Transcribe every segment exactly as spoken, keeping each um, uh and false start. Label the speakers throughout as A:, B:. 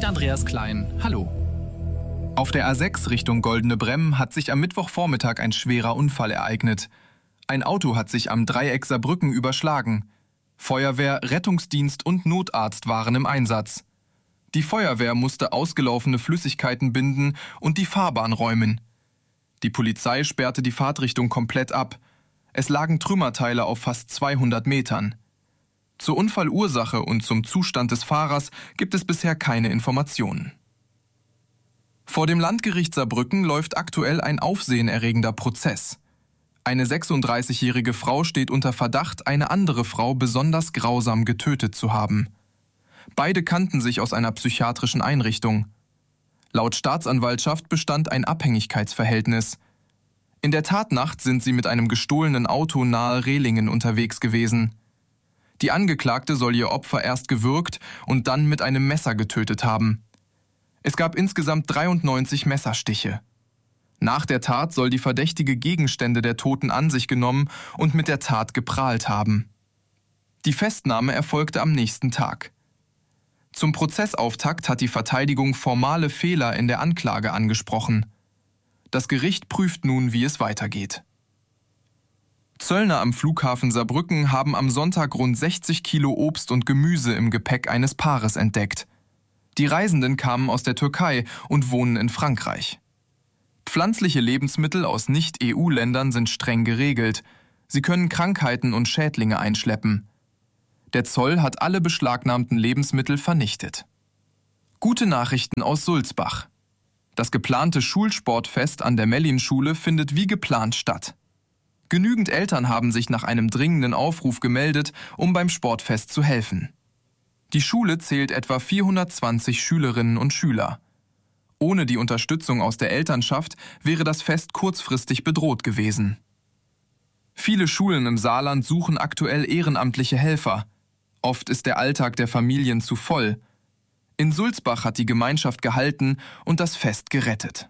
A: mit Andreas Klein. Hallo. Auf der A sechs Richtung Goldene Bremm hat sich am Mittwochvormittag ein schwerer Unfall ereignet. Ein Auto hat sich am Dreieck Saarbrücken überschlagen. Feuerwehr, Rettungsdienst und Notarzt waren im Einsatz. Die Feuerwehr musste ausgelaufene Flüssigkeiten binden und die Fahrbahn räumen. Die Polizei sperrte die Fahrtrichtung komplett ab. Es lagen Trümmerteile auf fast zweihundert Metern. Zur Unfallursache und zum Zustand des Fahrers gibt es bisher keine Informationen. Vor dem Landgericht Saarbrücken läuft aktuell ein aufsehenerregender Prozess. Eine sechsunddreißigjährige Frau steht unter Verdacht, eine andere Frau besonders grausam getötet zu haben. Beide kannten sich aus einer psychiatrischen Einrichtung. Laut Staatsanwaltschaft bestand ein Abhängigkeitsverhältnis. In der Tatnacht sind sie mit einem gestohlenen Auto nahe Rehlingen unterwegs gewesen. Die Angeklagte soll ihr Opfer erst gewürgt und dann mit einem Messer getötet haben. Es gab insgesamt dreiundneunzig Messerstiche. Nach der Tat soll die Verdächtige Gegenstände der Toten an sich genommen und mit der Tat geprahlt haben. Die Festnahme erfolgte am nächsten Tag. Zum Prozessauftakt hat die Verteidigung formale Fehler in der Anklage angesprochen. Das Gericht prüft nun, wie es weitergeht. Zöllner am Flughafen Saarbrücken haben am Sonntag rund sechzig Kilo Obst und Gemüse im Gepäck eines Paares entdeckt. Die Reisenden kamen aus der Türkei und wohnen in Frankreich. Pflanzliche Lebensmittel aus Nicht-E U-Ländern sind streng geregelt. Sie können Krankheiten und Schädlinge einschleppen. Der Zoll hat alle beschlagnahmten Lebensmittel vernichtet. Gute Nachrichten aus Sulzbach. Das geplante Schulsportfest an der Mellin-Schule findet wie geplant statt. Genügend Eltern haben sich nach einem dringenden Aufruf gemeldet, um beim Sportfest zu helfen. Die Schule zählt etwa vierhundertzwanzig Schülerinnen und Schüler. Ohne die Unterstützung aus der Elternschaft wäre das Fest kurzfristig bedroht gewesen. Viele Schulen im Saarland suchen aktuell ehrenamtliche Helfer. Oft ist der Alltag der Familien zu voll. In Sulzbach hat die Gemeinschaft gehalten und das Fest gerettet.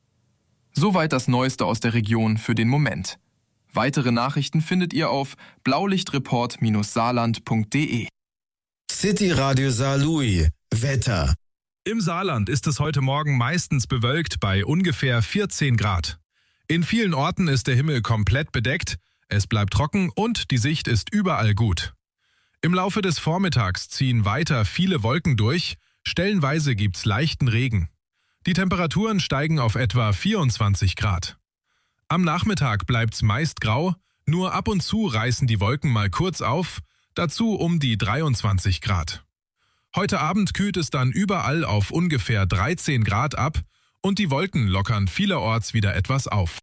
A: Soweit das Neueste aus der Region für den Moment. Weitere Nachrichten findet ihr auf blaulichtreport Saarland punkt de.
B: City Radio Saarlouis. Wetter.
C: Im Saarland ist es heute Morgen meistens bewölkt bei ungefähr vierzehn Grad. In vielen Orten ist der Himmel komplett bedeckt, es bleibt trocken und die Sicht ist überall gut. Im Laufe des Vormittags ziehen weiter viele Wolken durch, stellenweise gibt's leichten Regen. Die Temperaturen steigen auf etwa vierundzwanzig Grad. Am Nachmittag bleibt's meist grau, nur ab und zu reißen die Wolken mal kurz auf, dazu um die dreiundzwanzig Grad. Heute Abend kühlt es dann überall auf ungefähr dreizehn Grad ab und die Wolken lockern vielerorts wieder etwas auf.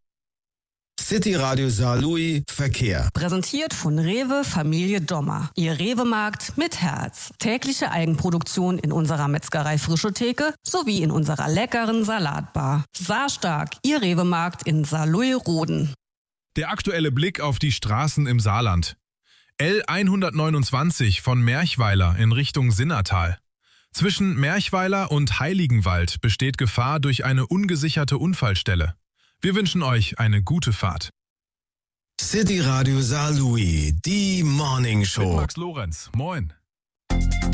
B: City Radio Saarlouis Verkehr.
D: Präsentiert von Rewe Familie Dommer. Ihr Rewe-Markt mit Herz. Tägliche Eigenproduktion in unserer Metzgerei Frische Theke sowie in unserer leckeren Salatbar. Saarstark, Ihr Rewe-Markt in Saarlouis-Roden.
C: Der aktuelle Blick auf die Straßen im Saarland. L hundertneunundzwanzig von Merchweiler in Richtung Sinnertal. Zwischen Merchweiler und Heiligenwald besteht Gefahr durch eine ungesicherte Unfallstelle. Wir wünschen euch eine gute Fahrt.
B: City Radio Saarlouis, die Morning Show.
C: Mit Max Lorenz. Moin.